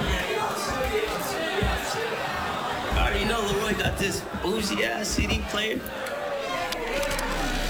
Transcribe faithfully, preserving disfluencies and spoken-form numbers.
I already know Leroy got this bougie ass C D player.